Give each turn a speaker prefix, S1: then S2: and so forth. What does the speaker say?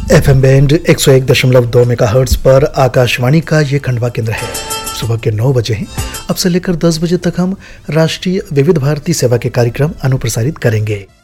S1: FM band 101.2 megahertz पर आकाशवाणी का ये खंडवा केंद्र है। सुबह के 9 बजे हैं। अब से लेकर 10 बजे तक हम राष्ट्रीय विविध भारती सेवा के कार्यक्रम अनुप्रसारित करेंगे।